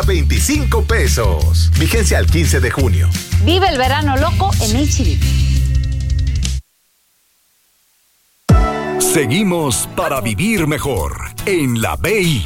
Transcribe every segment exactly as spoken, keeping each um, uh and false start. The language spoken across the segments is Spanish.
a veinticinco pesos. Vigencia al quince de junio. Vive el verano loco en H E B. Seguimos para vivir mejor en la B I.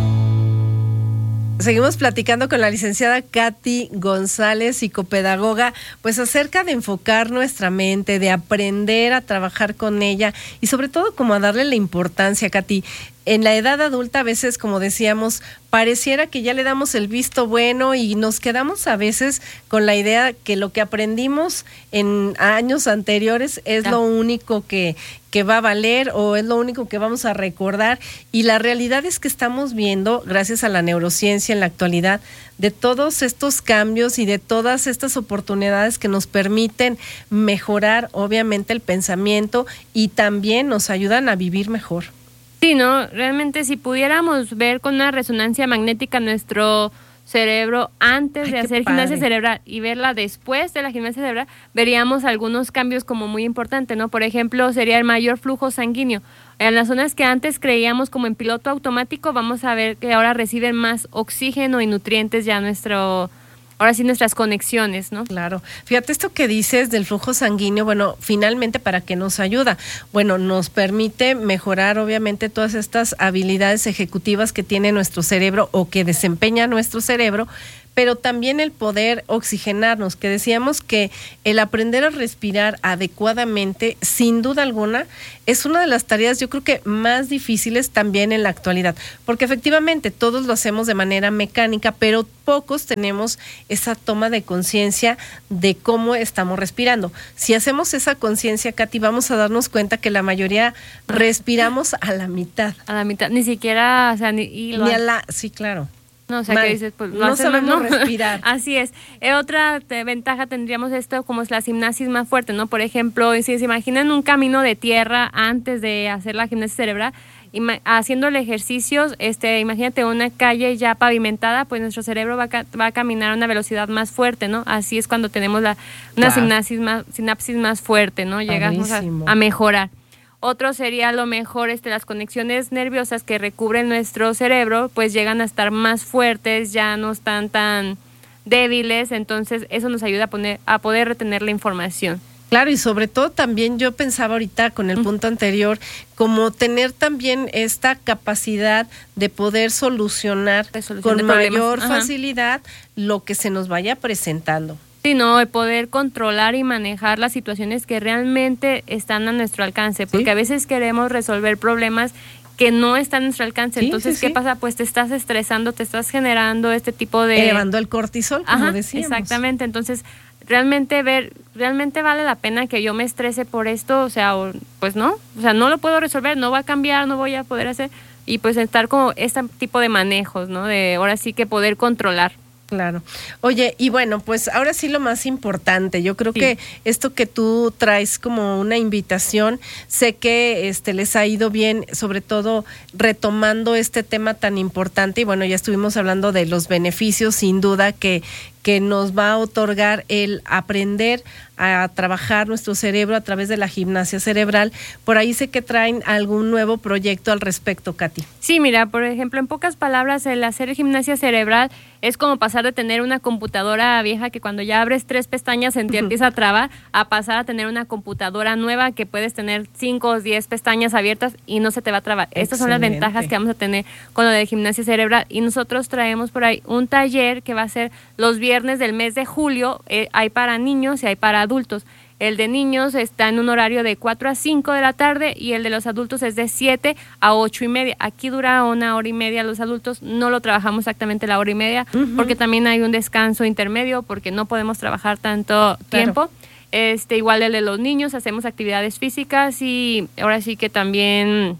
Seguimos platicando con la licenciada Katy González, psicopedagoga, pues acerca de enfocar nuestra mente, de aprender a trabajar con ella y sobre todo como a darle la importancia, Katy. En la edad adulta a veces, como decíamos, pareciera que ya le damos el visto bueno y nos quedamos a veces con la idea que lo que aprendimos en años anteriores es lo único que, que va a valer o es lo único que vamos a recordar. Y la realidad es que estamos viendo, gracias a la neurociencia en la actualidad, de todos estos cambios y de todas estas oportunidades que nos permiten mejorar, obviamente, el pensamiento y también nos ayudan a vivir mejor. Sí, ¿no? Realmente si pudiéramos ver con una resonancia magnética nuestro cerebro antes Ay, de hacer padre. gimnasia cerebral y verla después de la gimnasia cerebral, veríamos algunos cambios como muy importantes, ¿no? Por ejemplo, sería el mayor flujo sanguíneo. En las zonas que antes creíamos como en piloto automático, vamos a ver que ahora reciben más oxígeno y nutrientes ya nuestro... Ahora sí, nuestras conexiones, ¿no? Claro. Fíjate, esto que dices del flujo sanguíneo, bueno, finalmente, ¿para qué nos ayuda? Bueno, nos permite mejorar, obviamente, todas estas habilidades ejecutivas que tiene nuestro cerebro o que desempeña nuestro cerebro, pero también el poder oxigenarnos, que decíamos que el aprender a respirar adecuadamente, sin duda alguna, es una de las tareas yo creo que más difíciles también en la actualidad, porque efectivamente todos lo hacemos de manera mecánica, pero pocos tenemos esa toma de conciencia de cómo estamos respirando. Si hacemos esa conciencia, Katy, vamos a darnos cuenta que la mayoría respiramos a la mitad. A la mitad, ni siquiera, o sea, ni, y lo ni a la, sí, claro. No, o sea, Mal. que dices, pues, no hacemos, sabemos ¿no? respirar. Así es. Eh, otra te, ventaja tendríamos esto como es la gimnasia más fuerte, ¿no? Por ejemplo, si se imaginan un camino de tierra antes de hacer la gimnasia cerebral, ima- haciendo el ejercicio, este, imagínate una calle ya pavimentada, pues nuestro cerebro va a, ca- va a caminar a una velocidad más fuerte, ¿no? Así es cuando tenemos la una claro. sinapsis más, sinapsis más fuerte, ¿no? Llegamos a, a mejorar. Otro sería a lo mejor este, las conexiones nerviosas que recubren nuestro cerebro, pues llegan a estar más fuertes, ya no están tan débiles, entonces eso nos ayuda a, poner, a poder retener la información. Claro, y sobre todo también yo pensaba ahorita con el punto anterior, como tener también esta capacidad de poder solucionar con mayor facilidad lo que se nos vaya presentando. Sino el poder controlar y manejar las situaciones que realmente están a nuestro alcance, porque ¿sí? a veces queremos resolver problemas que no están a nuestro alcance, sí, entonces sí, ¿qué sí. pasa? Pues te estás estresando, te estás generando este tipo de... elevando el cortisol, como Ajá, decíamos. Exactamente, entonces realmente ver, realmente vale la pena que yo me estrese por esto, o sea, o, pues no, o sea, no lo puedo resolver, no va a cambiar, no voy a poder hacer, y pues estar como este tipo de manejos, ¿no? De ahora sí que poder controlar. Claro. Oye, y bueno, pues ahora sí lo más importante, yo creo sí. que esto que tú traes como una invitación, sé que este les ha ido bien, sobre todo retomando este tema tan importante, y bueno, ya estuvimos hablando de los beneficios, sin duda, que, que nos va a otorgar el aprender a trabajar nuestro cerebro a través de la gimnasia cerebral. Por ahí sé que traen algún nuevo proyecto al respecto, Katy. Sí, mira, por ejemplo, en pocas palabras, el hacer gimnasia cerebral es como pasar de tener una computadora vieja que cuando ya abres tres pestañas se te uh-huh. empieza a trabar, a pasar a tener una computadora nueva que puedes tener cinco o diez pestañas abiertas y no se te va a trabar. Excelente. Estas son las ventajas que vamos a tener con lo de gimnasia cerebral. Y nosotros traemos por ahí un taller que va a ser los viernes del mes de julio, eh, hay para niños y hay para adultos. El de niños está en un horario de cuatro a cinco de la tarde y el de los adultos es de siete a ocho y media. Aquí dura una hora y media los adultos, no lo trabajamos exactamente la hora y media, uh-huh. porque también hay un descanso intermedio, porque no podemos trabajar tanto tiempo. Claro. Este, igual el de los niños, hacemos actividades físicas y ahora sí que también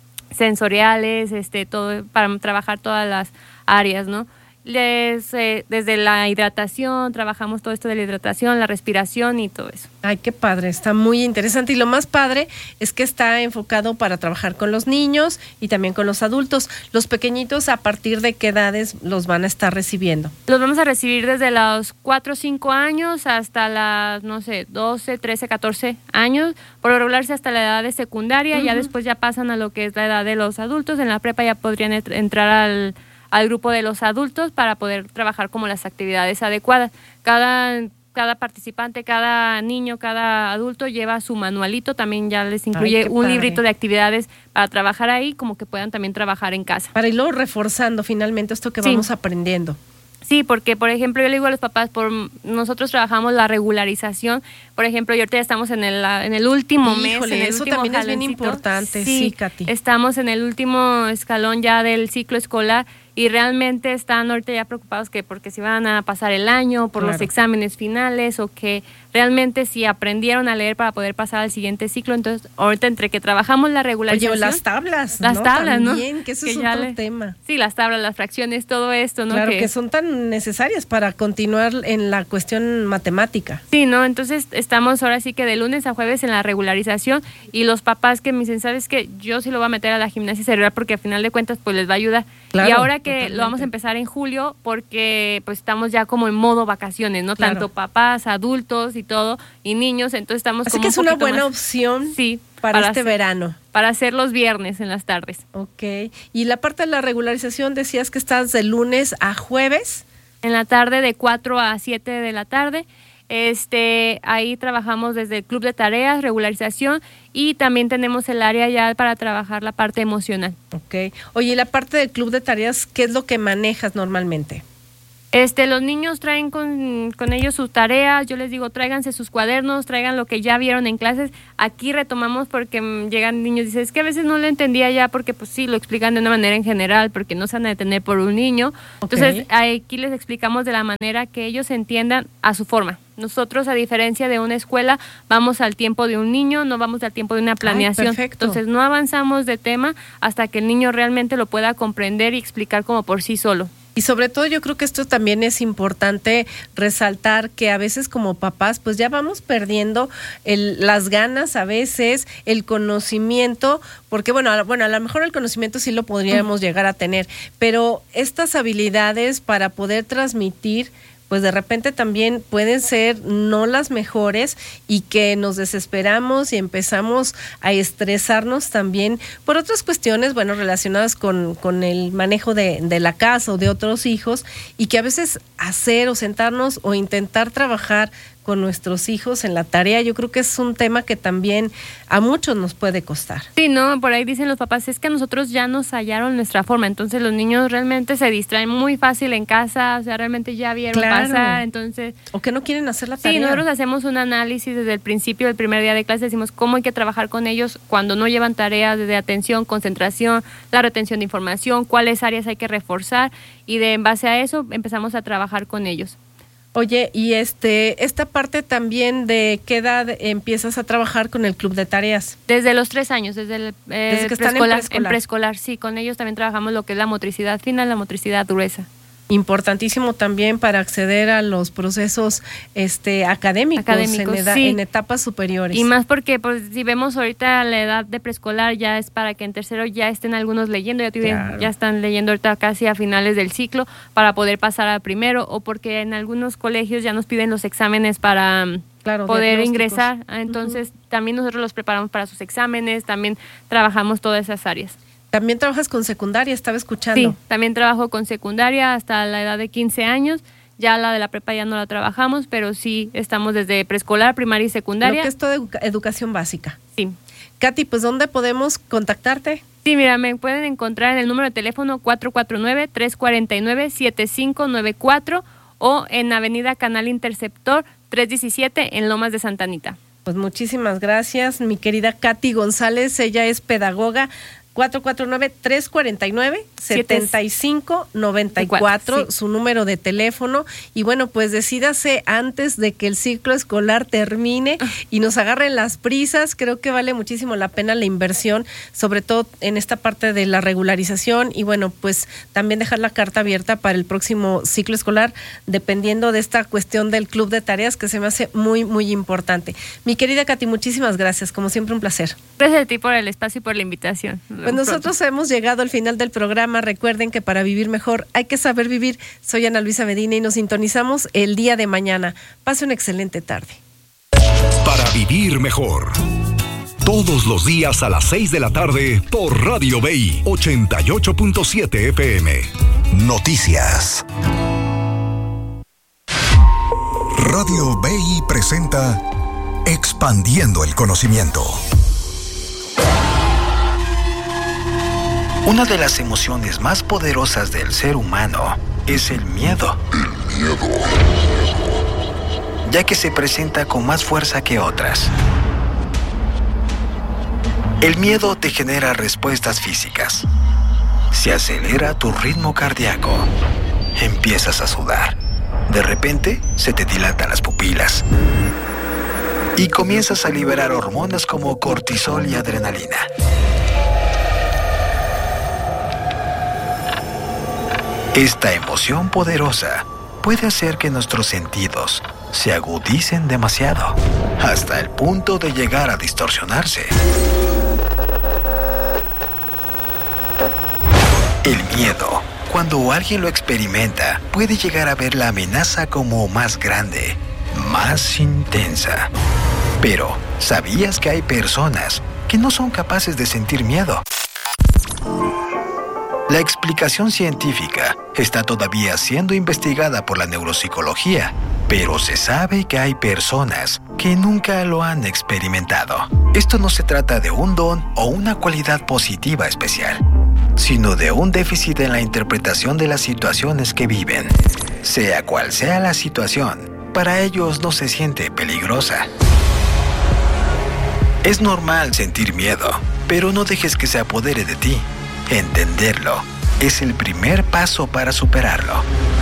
sensoriales, este, todo para trabajar todas las áreas, ¿no? Les, eh, desde la hidratación, trabajamos todo esto de la hidratación, la respiración y todo eso. Ay, qué padre, está muy interesante y lo más padre es que está enfocado para trabajar con los niños y también con los adultos. Los pequeñitos, ¿a partir de qué edades los van a estar recibiendo? Los vamos a recibir desde los cuatro o cinco años hasta las, no sé, doce, trece, catorce años, por lo regular hasta la edad de secundaria, uh-huh. ya después ya pasan a lo que es la edad de los adultos, en la prepa ya podrían et- entrar al al grupo de los adultos para poder trabajar como las actividades adecuadas. Cada Cada participante, cada niño, cada adulto lleva su manualito, también ya les incluye Ay, un padre. librito de actividades para trabajar ahí, como que puedan también trabajar en casa. Para irlo reforzando finalmente esto que sí. vamos aprendiendo. Sí, porque por ejemplo yo le digo a los papás, por nosotros trabajamos la regularización, por ejemplo, y ahorita ya estamos en el en el último Híjole, mes, en el eso último también jaloncito. Es bien importante, sí, sí, Katy. Estamos en el último escalón ya del ciclo escolar y realmente están ahorita ya preocupados que porque si van a pasar el año, por claro. los exámenes finales o que realmente si aprendieron a leer para poder pasar al siguiente ciclo. Entonces, ahorita entre que trabajamos la regularización. Oye, las tablas, Las ¿no? tablas, también, ¿no? que eso que es otro le, tema. Sí, las tablas, las fracciones, todo esto, ¿no? Claro, que, que son tan necesarias para continuar en la cuestión matemática. Sí, ¿no? Entonces, estamos ahora sí que de lunes a jueves en la regularización y los papás que me dicen, ¿sabes qué? Yo sí lo voy a meter a la gimnasia cerebral porque al final de cuentas, pues les va a ayudar. Claro, y ahora que totalmente. Lo vamos a empezar en julio porque pues estamos ya como en modo vacaciones, ¿no? Claro. Tanto papás, adultos y todo, y niños, entonces estamos Así como que un es una buena más, opción sí, para, para este hacer, verano. Para hacer los viernes en las tardes. Ok. Y la parte de la regularización decías que estás de lunes a jueves. En la tarde de cuatro a siete de la tarde. Este, ahí trabajamos desde el club de tareas, regularización y también tenemos el área ya para trabajar la parte emocional. Ok. Oye, ¿y la parte del club de tareas, qué es lo que manejas normalmente? Este, los niños traen con, con ellos sus tareas, yo les digo, tráiganse sus cuadernos, traigan lo que ya vieron en clases. Aquí retomamos porque mmm, llegan niños y dicen, es que a veces no lo entendía ya porque pues sí, lo explican de una manera en general porque no se van a detener por un niño. Okay. Entonces, aquí les explicamos de la manera que ellos entiendan a su forma. Nosotros, a diferencia de una escuela, vamos al tiempo de un niño, no vamos al tiempo de una planeación. Ay, perfecto. Entonces, no avanzamos de tema hasta que el niño realmente lo pueda comprender y explicar como por sí solo. Y sobre todo yo creo que esto también es importante resaltar que a veces como papás pues ya vamos perdiendo el, las ganas a veces, el conocimiento, porque bueno, a, bueno, a lo mejor el conocimiento sí lo podríamos uh-huh. llegar a tener, pero estas habilidades para poder transmitir pues de repente también pueden ser no las mejores y que nos desesperamos y empezamos a estresarnos también por otras cuestiones, bueno, relacionadas con, con el manejo de, de la casa o de otros hijos y que a veces hacer o sentarnos o intentar trabajar con nuestros hijos en la tarea, yo creo que es un tema que también a muchos nos puede costar. Sí, no, por ahí dicen los papás, es que a nosotros ya nos hallaron nuestra forma, entonces los niños realmente se distraen muy fácil en casa, o sea, realmente ya vieron claro. pasar, entonces... O que no quieren hacer la tarea. Sí, nosotros hacemos un análisis desde el principio del primer día de clase, decimos cómo hay que trabajar con ellos cuando no llevan tareas, desde atención, concentración, la retención de información, cuáles áreas hay que reforzar, y de en base a eso empezamos a trabajar con ellos. Oye, y este esta parte también de qué edad empiezas a trabajar con el club de tareas. Desde los tres años, desde el eh, desde que están en preescolar. En preescolar, sí, con ellos también trabajamos lo que es la motricidad fina, la motricidad gruesa. Importantísimo también para acceder a los procesos este académicos, académicos en, edad, sí. en etapas superiores. Y más porque pues si vemos ahorita la edad de preescolar ya es para que en tercero ya estén algunos leyendo, ya, claro. ya están leyendo ahorita casi a finales del ciclo para poder pasar al primero, o porque en algunos colegios ya nos piden los exámenes para claro, poder ingresar, entonces uh-huh. también nosotros los preparamos para sus exámenes, también trabajamos todas esas áreas. También trabajas con secundaria, estaba escuchando. Sí, también trabajo con secundaria hasta la edad de quince años. Ya la de la prepa ya no la trabajamos, pero sí estamos desde preescolar, primaria y secundaria. Lo que es toda educa- educación básica. Sí. Katy, pues ¿dónde podemos contactarte? Sí, mira, me pueden encontrar en el número de teléfono cuatro cuatro nueve, tres cuatro nueve, siete cinco nueve cuatro o en Avenida Canal Interceptor trescientos diecisiete en Lomas de Santa Anita. Pues muchísimas gracias, mi querida Katy González, ella es pedagoga. cuatro cuatro nueve, tres cuatro nueve, siete cinco nueve cuatro, sí. Su número de teléfono. Y bueno, pues decídase antes de que el ciclo escolar termine y nos agarren las prisas. Creo que vale muchísimo la pena la inversión, sobre todo en esta parte de la regularización. Y bueno, pues también dejar la carta abierta para el próximo ciclo escolar, dependiendo de esta cuestión del club de tareas, que se me hace muy, muy importante. Mi querida Katy, muchísimas gracias. Como siempre, un placer. Gracias a ti por el espacio y por la invitación. Pues nosotros hemos llegado al final del programa. Recuerden que para vivir mejor hay que saber vivir. Soy Ana Luisa Medina y nos sintonizamos el día de mañana. Pase una excelente tarde. Para vivir mejor. Todos los días a las seis de la tarde por Radio B I ochenta y ocho punto siete F M. Noticias. Radio B I presenta Expandiendo el Conocimiento. Una de las emociones más poderosas del ser humano es el miedo. El miedo. Ya que se presenta con más fuerza que otras. El miedo te genera respuestas físicas. Se acelera tu ritmo cardíaco. Empiezas a sudar. De repente, se te dilatan las pupilas. Y comienzas a liberar hormonas como cortisol y adrenalina. Esta emoción poderosa puede hacer que nuestros sentidos se agudicen demasiado, hasta el punto de llegar a distorsionarse. El miedo, cuando alguien lo experimenta, puede llegar a ver la amenaza como más grande, más intensa. Pero, ¿sabías que hay personas que no son capaces de sentir miedo? La explicación científica está todavía siendo investigada por la neuropsicología, pero se sabe que hay personas que nunca lo han experimentado. Esto no se trata de un don o una cualidad positiva especial, sino de un déficit en la interpretación de las situaciones que viven. Sea cual sea la situación, para ellos no se siente peligrosa. Es normal sentir miedo, pero no dejes que se apodere de ti. Entenderlo es el primer paso para superarlo.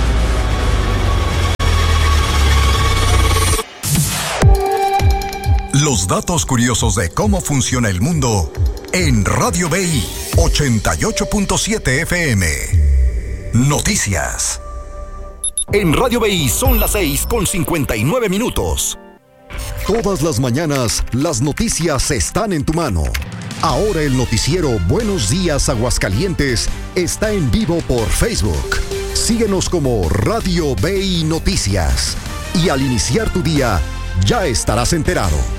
Los datos curiosos de cómo funciona el mundo en Radio B I ochenta y ocho punto siete F M. Noticias. En Radio B I son las seis con cincuenta y nueve minutos. Todas las mañanas, las noticias están en tu mano. Ahora el noticiero Buenos Días Aguascalientes está en vivo por Facebook. Síguenos como Radio B I Noticias. Y al iniciar tu día, ya estarás enterado.